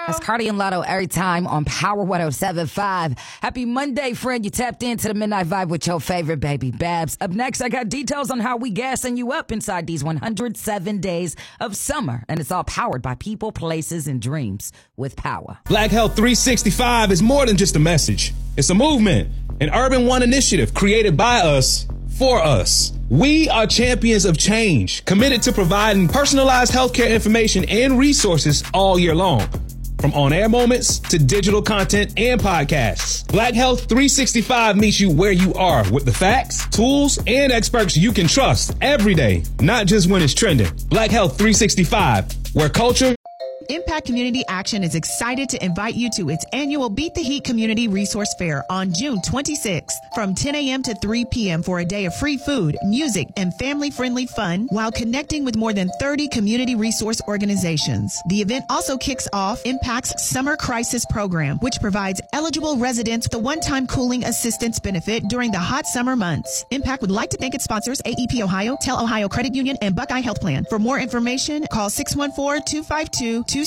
That's Cardi and Lotto every time on Power 107.5. Happy Monday, friend. You tapped into the Midnight Vibe with your favorite baby, Babs. Up next, I got details on how we gassing you up inside these 107 days of summer. And it's all powered by people, places, and dreams with power. Black Health 365 is more than just a message. It's a movement, an Urban One initiative created by us, for us. We are champions of change, committed to providing personalized healthcare information and resources all year long. From on-air moments to digital content and podcasts, Black Health 365 meets you where you are with the facts, tools, and experts you can trust every day, not just when it's trending. Black Health 365, where culture... Impact Community Action is excited to invite you to its annual Beat the Heat Community Resource Fair on June 26th from 10 a.m. to 3 p.m. for a day of free food, music, and family-friendly fun while connecting with more than 30 community resource organizations. The event also kicks off Impact's Summer Crisis Program, which provides eligible residents the one-time cooling assistance benefit during the hot summer months. Impact would like to thank its sponsors, AEP Ohio, Tel Ohio Credit Union, and Buckeye Health Plan. For more information, call 614-252-2799.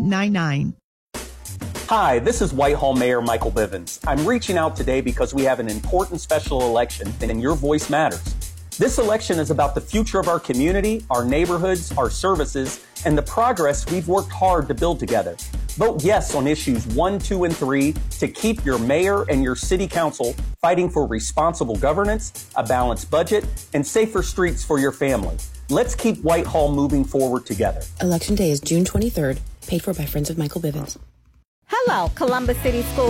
Hi, this is Whitehall Mayor Michael Bivens. I'm reaching out today because we have an important special election and your voice matters. This election is about the future of our community, our neighborhoods, our services, and the progress we've worked hard to build together. Vote yes on issues 1, 2, and 3 to keep your mayor and your city council fighting for responsible governance, a balanced budget, and safer streets for your family. Let's keep Whitehall moving forward together. Election Day is June 23rd, paid for by Friends of Michael Bivens. Hello, Columbus City Schools.